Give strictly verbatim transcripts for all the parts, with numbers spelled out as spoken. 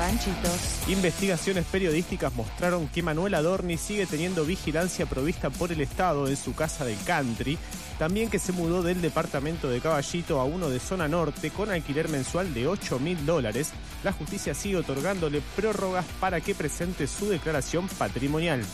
ranchitos. Investigaciones periodísticas mostraron que Manuel Adorni sigue teniendo vigilancia provista por el Estado en su casa del country. También que se mudó del departamento de Caballito a uno de zona norte con alquiler mensual de ocho mil dólares. La justicia sigue otorgándole prórrogas para que presente su declaración patrimonial.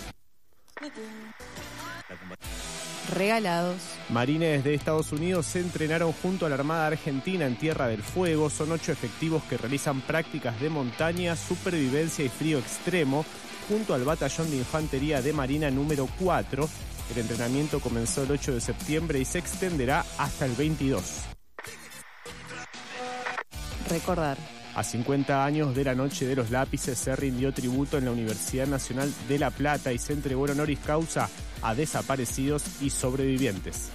Regalados. Marines de Estados Unidos se entrenaron junto a la Armada Argentina en Tierra del Fuego. Son ocho efectivos que realizan prácticas de montaña, supervivencia y frío extremo junto al Batallón de Infantería de Marina número cuatro. El entrenamiento comenzó el ocho de septiembre y se extenderá hasta el veintidós. Recordar. A cincuenta años de la Noche de los Lápices se rindió tributo en la Universidad Nacional de La Plata y se entregó el honoris causa a desaparecidos y sobrevivientes.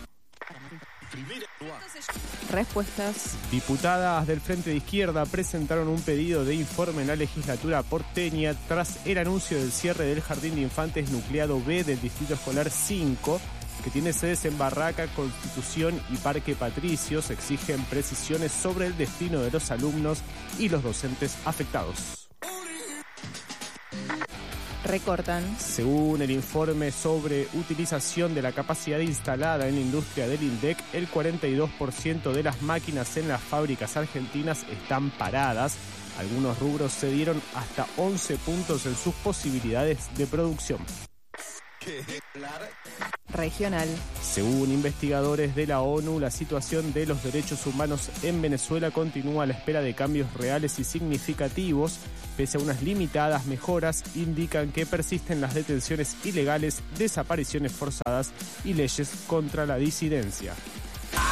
Respuestas. Diputadas del Frente de Izquierda presentaron un pedido de informe en la legislatura porteña tras el anuncio del cierre del Jardín de Infantes Nucleado B del Distrito Escolar cinco, que tiene sedes en Barraca, Constitución y Parque Patricios. Exigen precisiones sobre el destino de los alumnos y los docentes afectados. Recortan. Según el informe sobre utilización de la capacidad instalada en la industria del INDEC, el cuarenta y dos por ciento de las máquinas en las fábricas argentinas están paradas. Algunos rubros cedieron hasta once puntos en sus posibilidades de producción. Regional. Según investigadores de la ONU, la situación de los derechos humanos en Venezuela continúa a la espera de cambios reales y significativos. Pese a unas limitadas mejoras, indican que persisten las detenciones ilegales, desapariciones forzadas y leyes contra la disidencia.